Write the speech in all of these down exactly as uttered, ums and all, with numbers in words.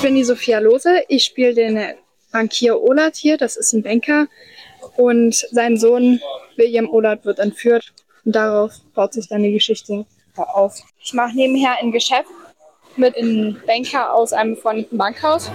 bin die Sophia Lose. Ich spiele den Bankier Olat hier. Das ist ein Banker. Und sein Sohn William Olat wird entführt. Und darauf baut sich dann die Geschichte auf. Ich mache nebenher ein Geschäft mit einem Banker aus einem befreundeten Bankhaus.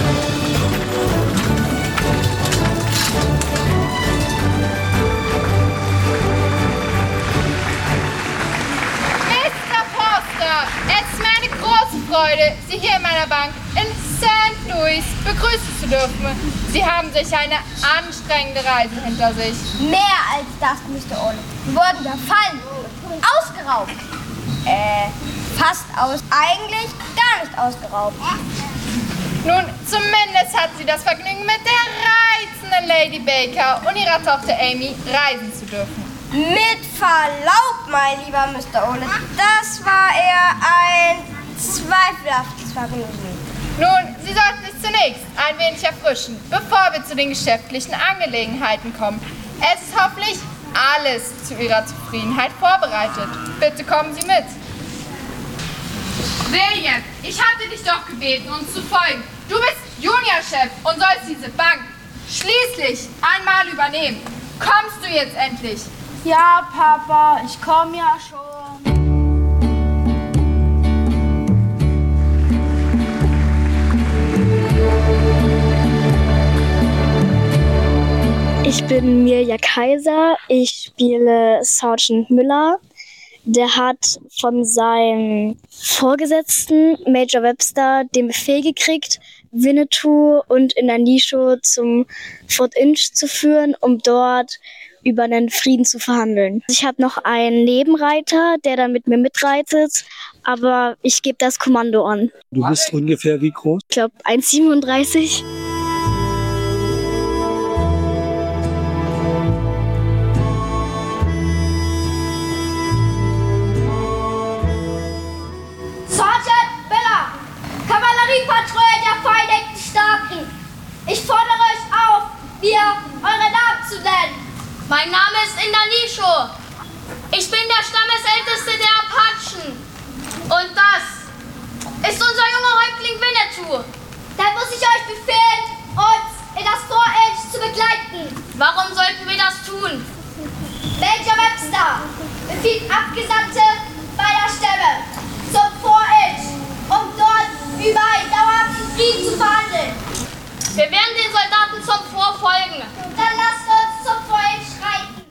Mister Forster, es ist mir eine große Freude, Sie hier in meiner Bank in Sankt Louis begrüßen zu dürfen. Sie haben sich eine anstrengende Reise hinter sich. Mehr als das, Mister Olle. Wir wurden überfallen, ausgeraubt. Äh, fast aus. Eigentlich gar nicht ausgeraubt. Nun, zumindest hat sie das Vergnügen, mit der reizenden Lady Baker und ihrer Tochter Amy reisen zu dürfen. Mit Verlaub, mein lieber Mister Olle, das war eher ein zweifelhaftes Vergnügen. Nun, Sie sollten sich zunächst ein wenig erfrischen, bevor wir zu den geschäftlichen Angelegenheiten kommen. Es ist hoffentlich alles zu Ihrer Zufriedenheit vorbereitet. Bitte kommen Sie mit. William, ich hatte dich doch gebeten, uns zu folgen. Du bist Juniorchef und sollst diese Bank schließlich einmal übernehmen. Kommst du jetzt endlich? Ja, Papa, ich komme ja schon. Ich bin Mirja Kaiser, ich spiele Sergeant Müller. Der hat von seinem Vorgesetzten, Major Webster, den Befehl gekriegt, Winnetou und Inanisha zum Fort Inch zu führen, um dort über einen Frieden zu verhandeln. Ich habe noch einen Nebenreiter, der dann mit mir mitreitet, aber ich gebe das Kommando an. Du bist ungefähr wie groß? Ich glaube eins Komma siebenunddreißig. Patrouille der Vereinigten Staaten. Ich fordere euch auf, mir eure Namen zu nennen. Mein Name ist Inanisha. Ich bin der Stammesälteste der Apachen. Und das ist unser junger Häuptling Winnetou. Dann muss ich euch befehlen, uns in das Fort Inch zu begleiten. Warum sollten wir das tun? Major Webster befiehlt Abgesandte beider Stämme zum Fort Inch, um dort über einen dauerhaften Frieden zu verhandeln. Wir werden den Soldaten zum Fort folgen. Dann lasst uns zum Fort Inch schreiten.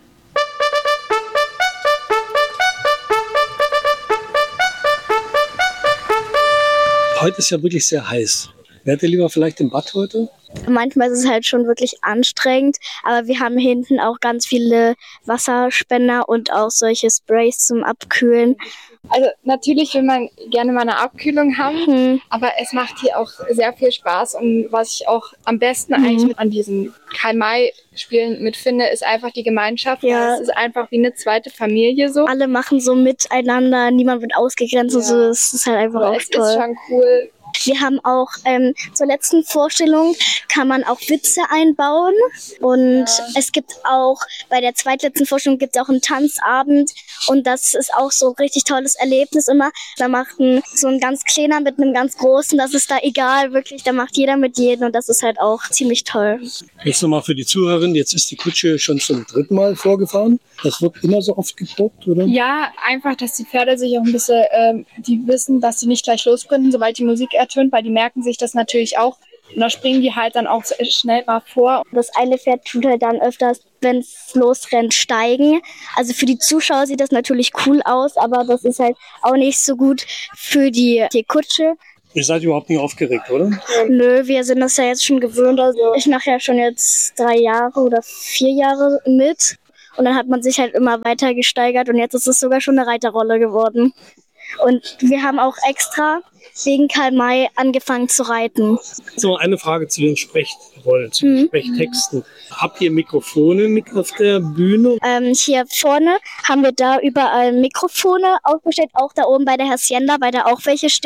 Heute ist ja wirklich sehr heiß. Wärt ihr lieber vielleicht im Bad heute? Manchmal ist es halt schon wirklich anstrengend, aber wir haben hinten auch ganz viele Wasserspender und auch solche Sprays zum Abkühlen. Also natürlich will man gerne mal eine Abkühlung haben, mhm. aber es macht hier auch sehr viel Spaß. Und was ich auch am besten mhm. eigentlich mit an diesen Karl-May-Spielen mitfinde, ist einfach die Gemeinschaft. Ja. Es ist einfach wie eine zweite Familie so. Alle machen so miteinander, niemand wird ausgegrenzt. Ja. Und so. Das ist halt einfach aber auch es toll. Es ist schon cool. Wir haben auch ähm, zur letzten Vorstellung kann man auch Witze einbauen und ja. es gibt auch bei der zweitletzten Vorstellung gibt es auch einen Tanzabend und das ist auch so ein richtig tolles Erlebnis immer. Da macht ein, so ein ganz kleiner mit einem ganz großen, das ist da egal, wirklich, da macht jeder mit jedem und das ist halt auch ziemlich toll. Jetzt nochmal für die Zuhörerin, jetzt ist die Kutsche schon zum dritten Mal vorgefahren. Das wird immer so oft geprobt, oder? Ja, einfach, dass die Pferde sich auch ein bisschen, ähm, die wissen, dass sie nicht gleich lossprinten, sobald die Musik ertönt, weil die merken sich das natürlich auch. Und da springen die halt dann auch schnell mal vor. Das eine Pferd tut halt dann öfters, wenn es losrennt, steigen. Also für die Zuschauer sieht das natürlich cool aus, aber das ist halt auch nicht so gut für die, die Kutsche. Ihr seid überhaupt nicht aufgeregt, oder? Nö, wir sind das ja jetzt schon gewöhnt. Also ich mache ja schon jetzt drei Jahre oder vier Jahre mit. Und dann hat man sich halt immer weiter gesteigert und jetzt ist es sogar schon eine Reiterrolle geworden. Und wir haben auch extra wegen Karl May angefangen zu reiten. So, eine Frage zu den Sprechrollen, zu den mhm. Sprechtexten. Habt ihr Mikrofone mit auf der Bühne? Ähm, hier vorne haben wir da überall Mikrofone aufgestellt, auch da oben bei der Hacienda, weil da auch welche stehen.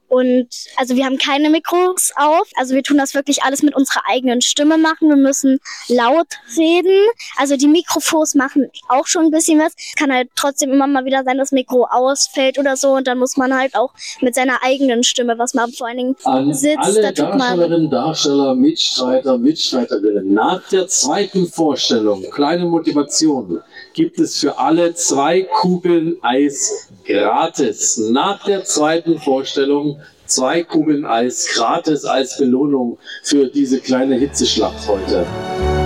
Und also wir haben keine Mikros auf. Also wir tun das wirklich alles mit unserer eigenen Stimme machen. Wir müssen laut reden. Also die Mikrofons machen auch schon ein bisschen was. Kann halt trotzdem immer mal wieder sein, dass das Mikro ausfällt oder so. Und dann muss man halt auch mit seiner eigenen Stimme was machen. Vor allen Dingen An sitzt, alle da tut man Darstellerinnen, Darsteller, Mitstreiter, Mitstreiterinnen. Nach der zweiten Vorstellung, kleine Motivation, gibt es für alle zwei Kugeln Eis gratis. Nach der zweiten Vorstellung zwei Kugeln Eis gratis als Belohnung für diese kleine Hitzeschlacht heute.